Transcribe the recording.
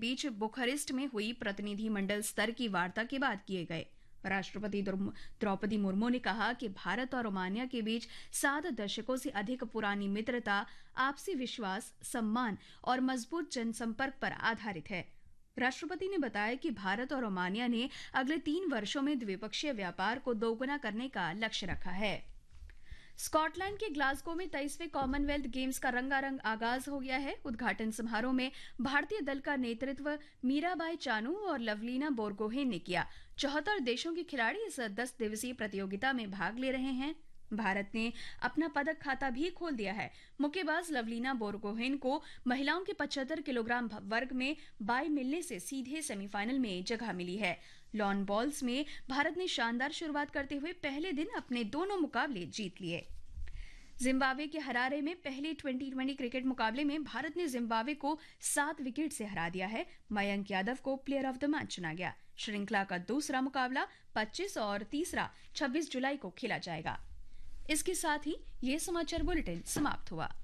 बीच Bucharest में हुई प्रतिनिधिमंडल स्तर की वार्ता के बाद किए गए। राष्ट्रपति द्रौपदी मुर्मू ने कहा कि भारत और रोमानिया के बीच 7 दशकों से अधिक पुरानी मित्रता आपसी विश्वास, सम्मान और मजबूत जनसंपर्क पर आधारित है। राष्ट्रपति ने बताया कि भारत और रोमानिया ने अगले 3 वर्षों में द्विपक्षीय व्यापार को दोगुना करने का लक्ष्य रखा है। स्कॉटलैंड के ग्लासगो में 23वें कॉमनवेल्थ गेम्स का रंगारंग आगाज हो गया है। उद्घाटन समारोह में भारतीय दल का नेतृत्व मीराबाई चानू और लवलीना बोरगोहेन ने किया। 74 देशों के खिलाड़ी इस 10 दिवसीय प्रतियोगिता में भाग ले रहे हैं। भारत ने अपना पदक खाता भी खोल दिया है। मुक्केबाज लवलीना बोरगोहेन को महिलाओं के 75 किलोग्राम वर्ग में बाई मिलने से सीधे सेमीफाइनल में जगह मिली है। लॉन बॉल्स में भारत ने शानदार शुरुआत करते हुए पहले दिन अपने दोनों मुकाबले जीत लिए। जिम्बाब्वे के हरारे में पहले T20 क्रिकेट मुकाबले में भारत ने जिम्बाब्वे को 7 विकेट से हरा दिया है। मयंक यादव को प्लेयर ऑफ द मैच चुना गया। श्रृंखला का दूसरा मुकाबला 25 और तीसरा 26 जुलाई को खेला जाएगा। इसके साथ ही ये समाचार बुलेटिन समाप्त हुआ।